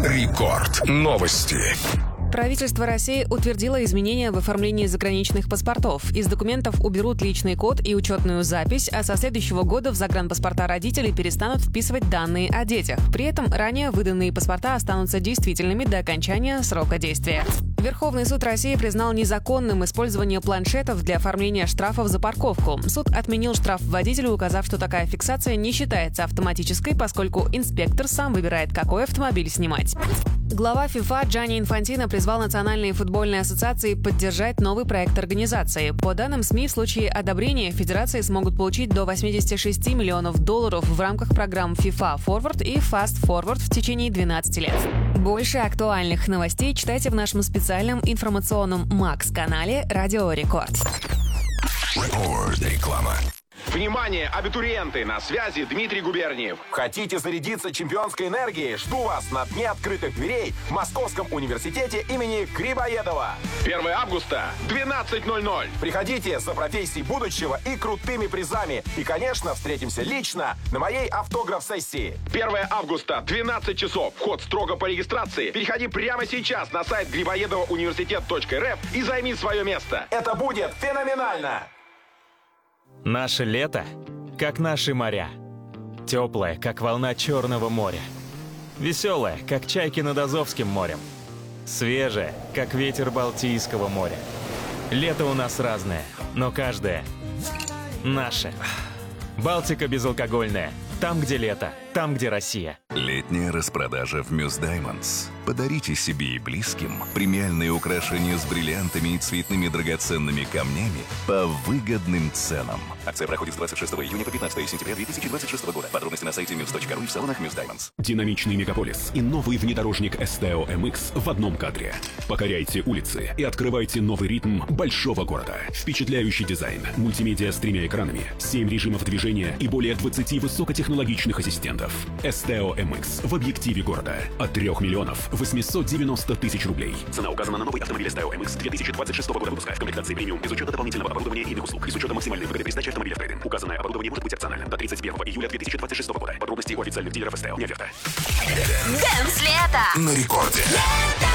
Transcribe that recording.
Рекорд. Новости. Правительство России утвердило изменения в оформлении заграничных паспортов. Из документов уберут личный код и учетную запись, а со следующего года в загранпаспорта родителей перестанут вписывать данные о детях. При этом ранее выданные паспорта останутся действительными до окончания срока действия. Верховный суд России признал незаконным использование планшетов для оформления штрафов за парковку. Суд отменил штраф водителю, указав, что такая фиксация не считается автоматической, поскольку инспектор сам выбирает, какой автомобиль снимать. Глава ФИФА Джанни Инфантино призвал национальные футбольные ассоциации поддержать новый проект организации. По данным СМИ, в случае одобрения федерации смогут получить до $86 миллионов в рамках программ FIFA Forward и Fast Forward в течение 12 лет. Больше актуальных новостей читайте в нашем специальном информационном Макс-канале «Радио Рекорд». Реклама. Внимание, абитуриенты! На связи Дмитрий Губерниев. Хотите зарядиться чемпионской энергией? Жду вас на Дне открытых дверей в Московском университете имени Грибоедова. 1 августа, 12:00. Приходите за профессией будущего и крутыми призами. И, конечно, встретимся лично на моей автограф-сессии. 1 августа, 12 часов. Вход строго по регистрации. Переходи прямо сейчас на сайт грибоедовауниверситет.рф и займи свое место. Это будет феноменально! Наше лето, как наши моря. Теплое, как волна Черного моря. Веселое, как чайки над Азовским морем. Свежее, как ветер Балтийского моря. Лето у нас разное, но каждое наше. Балтика безалкогольная. Там, где лето, там, где Россия. Летняя распродажа в Muse Diamonds. Подарите себе и близким премиальные украшения с бриллиантами и цветными драгоценными камнями по выгодным ценам. Акция проходит с 26 июня по 15 сентября 2026 года. Подробности на сайте muse.ru и в салонах Muse Diamonds. Динамичный мегаполис и новый внедорожник STO MX в одном кадре. Покоряйте улицы и открывайте новый ритм большого города. Впечатляющий дизайн, мультимедиа с 3 экранами, 7 режимов движения и более 20 высокотехнологичных ассистентов. STO MX в объективе города от 3 миллионов 890 тысяч рублей. Цена указана на новый автомобиль STO MX 2026 года выпуска в комплектации премиум без учета дополнительного оборудования и иных услуг и с учетом максимальной выгоды при сдаче автомобиля в трейд-ин. Указанное оборудование может быть опциональным до 31 июля 2026 года. Подробности у официальных дилеров STO. Не оферта. Дэнс лето! На рекорде.